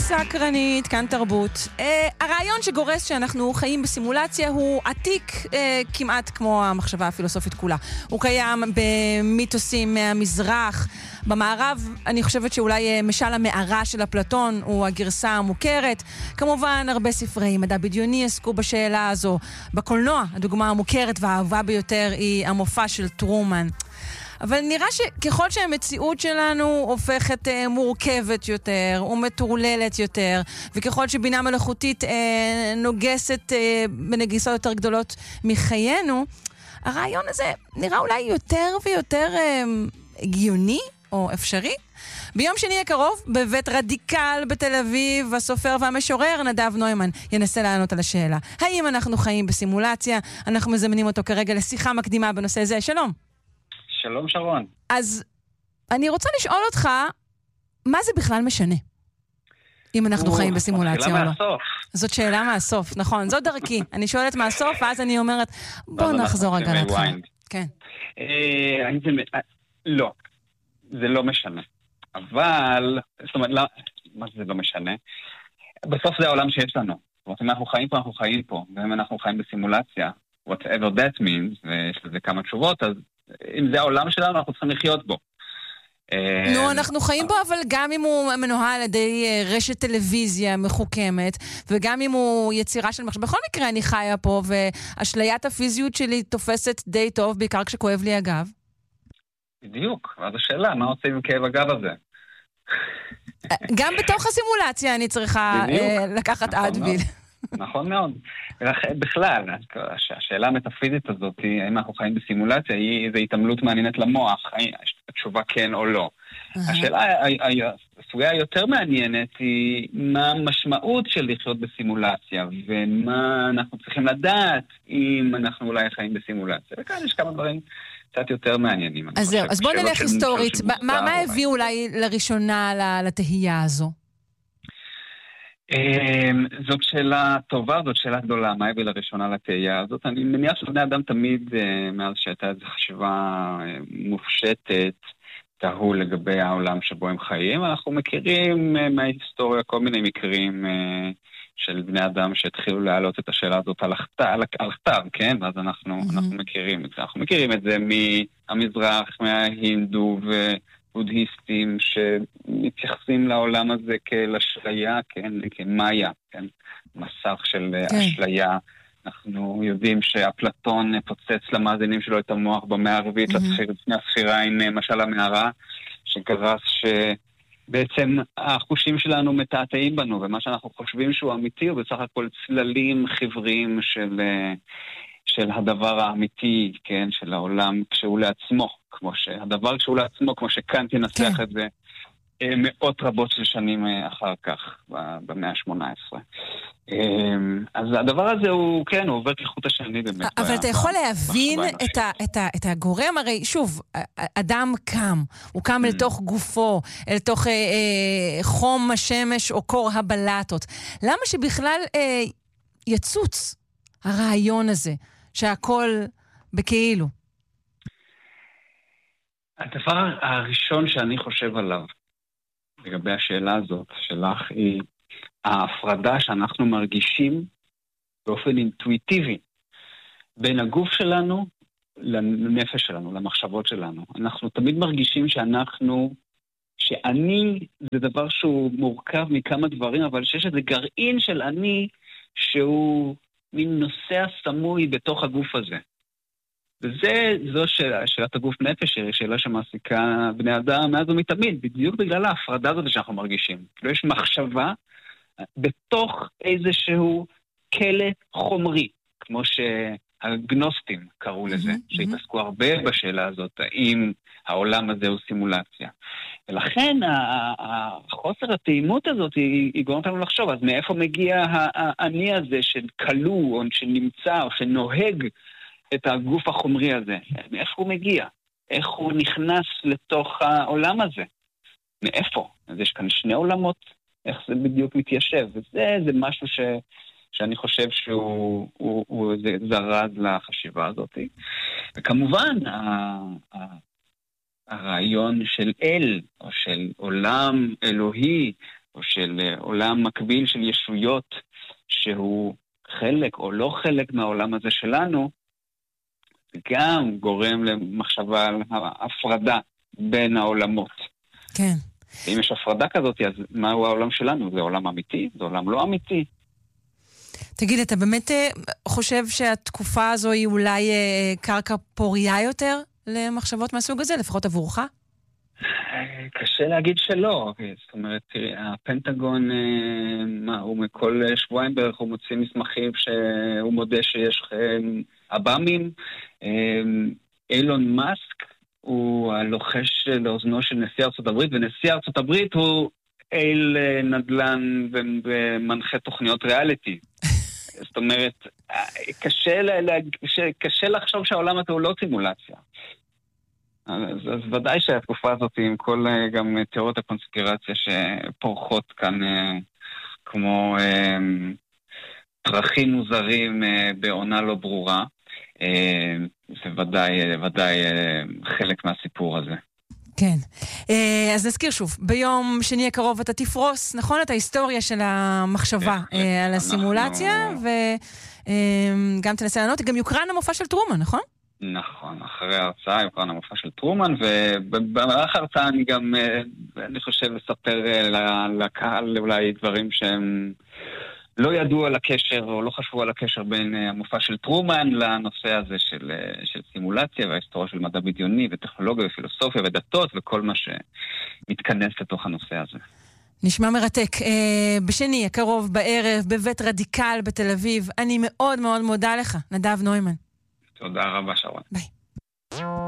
סקרנית, כאן תרבות. הרעיון שגורס שאנחנו חיים בסימולציה הוא עתיק כמעט כמו המחשבה הפילוסופית כולה. הוא קיים במיתוסים מהמזרח. במערב אני חושבת שאולי משל המערה של אפלטון הוא הגרסה המוכרת. כמובן הרבה ספרי מדע בדיוני עסקו בשאלה הזו. בקולנוע הדוגמה המוכרת והאהובה ביותר היא המופע של טרומן. אבל נראה שככל שהמציאות שלנו הופכת מורכבת יותר ומטורללת יותר, וככל שבינה מלאכותית נוגסת בנגיסות יותר גדולות מחיינו, הרעיון הזה נראה אולי יותר ויותר הגיוני או אפשרי. ביום שני הקרוב, בבית רדיקל בתל אביב, הסופר והמשורר נדב נוימן ינסה לענות על השאלה. האם אנחנו חיים בסימולציה? אנחנו מזמנים אותו כרגע לשיחה מקדימה בנושא זה. שלום. שלום שרון. אז אני רוצה לשאול אותך, מה זה בכלל משנה? אם אנחנו חיים בסימולציה או לא. שאלה מהסוף. זאת שאלה מהסוף, נכון. זאת דרכי. אני שואלת מהסוף, ואז אני אומרת, בוא נחזור רגע להתחיל. כן. לא, זה לא משנה. אבל, זאת אומרת, מה זה לא משנה? בסוף זה העולם שיש לנו. זאת אומרת, אם אנחנו חיים פה, אנחנו חיים פה. ואם אנחנו חיים בסימולציה, whatever that means, ויש לזה כמה תשובות, אז אם זה העולם שלנו, אנחנו צריכים לחיות בו. נו, אנחנו חיים בו, אבל גם אם הוא מנוהל על ידי רשת טלוויזיה מחוכמת, וגם אם הוא יצירה של מחשב, בכל מקרה אני חיה פה, והשליית הפיזיות שלי תופסת די טוב, בעיקר כשכואב לי הגב. בדיוק, ואז השאלה, מה עושים עם כאב הגב הזה? גם בתוך הסימולציה אני צריכה לקחת אדוויל. נכון מאוד. בכלל, השאלה המטאפיזית הזאת, האם אנחנו חיים בסימולציה, זה התעמלות מעניינת למוח, התשובה כן או לא. השאלה, הסוגיה היותר מעניינת היא מה המשמעות של לחיות בסימולציה, ומה אנחנו צריכים לדעת אם אנחנו אולי חיים בסימולציה. וכאן יש כמה דברים קצת יותר מעניינים. אז בוא נלך היסטורית. מה הביא אולי לראשונה לתהייה הזו? זאת שאלה טובה, זאת שאלה גדולה, מה הביא לראשונה לתהייה הזאת? אני מניח שבני אדם תמיד, מאז שהייתה איזו חשיבה מופשטת, תהו לגבי העולם שבו הם חיים. אנחנו מכירים מההיסטוריה כל מיני מקרים של בני אדם שהתחילו להעלות את השאלה הזאת על הכתב, כן? ואז אנחנו מכירים את זה. אנחנו מכירים את זה מהמזרח, מההינדו בודהיסטים שמתייחסים לעולם הזה כאל אשליה, כן, כמאיה, כן, מסך של אשליה. אנחנו יודעים שאפלטון פוצץ למאזינים שלו את המוח במאה הרביעית לפני הספירה עם משל המערה, שגרס שבעצם החושים שלנו מתעתעים בנו, ומה שאנחנו חושבים שהוא אמיתי הוא בסך הכל צללים חבריים של הדבר האמיתי, כן, של העולם כשהוא לעצמו, כמו שהדבר כשהוא לעצמו, כמו שקאנט ינסח את זה מאות רבות של שנים אחר כך, במאה ה-18. אז הדבר הזה הוא, כן, הוא עובר כחוט השני באמת. אבל אתה יכול להבין את הגורם, הרי שוב, אדם קם, הוא קם אל תוך גופו, אל תוך חום השמש או קור הבלטות. למה שבכלל יצוץ הרעיון הזה, שהכל בכאילו? הדבר הראשון שאני חושב עליו, לגבי השאלה הזאת שלך, היא ההפרדה שאנחנו מרגישים באופן אינטואיטיבי בין הגוף שלנו לנפש שלנו, למחשבות שלנו. אנחנו תמיד מרגישים שאני זה דבר שהוא מורכב מכמה דברים, אבל שיש איזה גרעין של אני שהוא מין נושא סמוי בתוך הגוף הזה. וזו שאלת הגוף נפש, שאלה שמעסיקה בני אדם מאז ומתמיד, בדיוק בגלל ההפרדה הזאת שאנחנו מרגישים. כאילו יש מחשבה בתוך איזשהו כלא חומרי, כמו שהגנוסטים קראו לזה, שהתעסקו הרבה בשאלה הזאת, האם העולם הזה הוא סימולציה. ולכן החוסר התאימות הזאת היא גורמת לנו לחשוב, אז מאיפה מגיע האני הזה שכלוא או שנמצא או שנוהג את הגוף החומרי הזה? מאיפה הוא מגיע? איך הוא נכנס לתוך העולם הזה? מאיפה? אז יש כאן שני עולמות, איך זה בדיוק מתיישב? וזה משהו שאני חושב שהוא זרז לחשיבה הזאת. וכמובן, הרעיון של אל, או של עולם אלוהי, או או של עולם מקביל של ישויות שהוא חלק או לא חלק מהעולם הזה שלנו, גם גורם למחשבה על ההפרדה בין העולמות. כן. אם יש הפרדה כזאת, אז מהו העולם שלנו? זה עולם אמיתי? זה עולם לא אמיתי? תגיד, אתה באמת חושב שהתקופה הזו היא אולי קרקע פוריה יותר למחשבות מהסוג הזה, לפחות עבורך? קשה להגיד שלא. זאת אומרת, תראי, הפנטגון, הוא מכל שבועיים בערך הוא מוציא מסמכים שהוא מודה שיש אב"מים. אילון מאסק הוא הלוחש לאוזנו של נשיא ארצות הברית, ונשיא ארצות הברית הוא אל נדל"ן ומנחה תוכניות ריאליטי. זאת אומרת, קשה לחשוב שהעולם הזה הוא לא סימולציה. אז ודאי שהתקופה הזאת עם כל גם תיאוריות הקונספירציה שפורחות כאן כמו פרחים מוזרים בעונה לא ברורה, זה ודאי חלק מהסיפור הזה. כן. אז נזכיר שוב, ביום שני הקרוב אתה תפרוס, נכון? את ההיסטוריה של המחשבה על הסימולציה, וגם תנסה לענות, גם יוקרן המופע של טרומן, נכון? נכון, אחרי ההרצאה יוקרן המופע של טרומן, ובמהלך ההרצאה אני גם, אני חושב, לספר לקהל אולי דברים שהם לא ידעו על הקשר, או לא חשבו על הקשר בין המופע של טרומן לנושא הזה של סימולציה, וההיסטוריה של מדע בדיוני, וטכנולוגיה, ופילוסופיה, ודתות, וכל מה שמתכנס לתוך הנושא הזה. נשמע מרתק. בשני הקרוב בערב, בבית רדיקל בתל אביב, אני מאוד מאוד מודה לך, נדב נוימן. תודה רבה, שרון. ביי.